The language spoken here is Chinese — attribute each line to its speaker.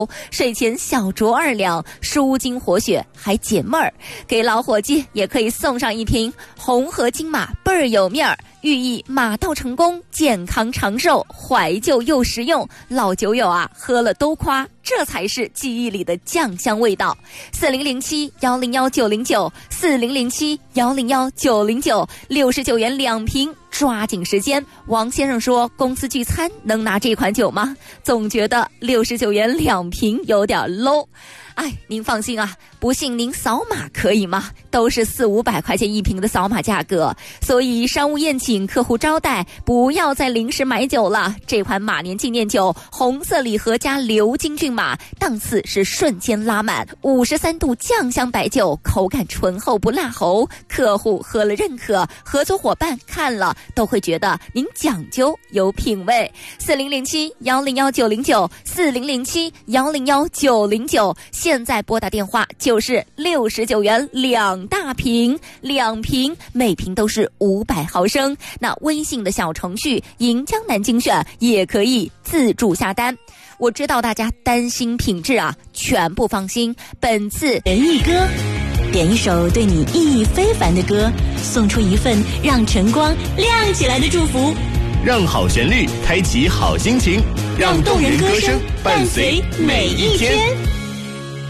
Speaker 1: 睡前小酌2两，舒筋活血还解闷儿。给老伙计也可以送上一瓶红河金马，倍儿有面儿，寓意马到成功，健康长寿，怀旧又实用。老酒友啊，喝了都夸，这才是记忆里的酱香味道。4007-101-909，4007-101-909，69元2瓶，抓紧时间。王先生说公司聚餐能拿这款酒吗？总觉得69元2瓶有点 low。哎，您放心啊，不信您扫码可以吗？都是400-500块钱一瓶的扫码价格，所以商务宴请、客户招待，不要再临时买酒了。这款马年纪念酒，红色礼盒加鎏金骏马，档次是瞬间拉满。53度酱香白酒，口感醇厚不辣喉，客户喝了认可，合作伙伴看了都会觉得您讲究有品味。4007-101-909，4007-101-909，现在拨打电话就是69元2大瓶，2瓶每瓶都是500毫升。那微信的小程序银江南精选也可以自助下单。我知道大家担心品质啊，全部放心。本次
Speaker 2: 人一歌，点一首对你意义非凡的歌，送出一份让晨光亮起来的祝福，
Speaker 3: 让好旋律开启好心情，让动人歌声伴随每一天。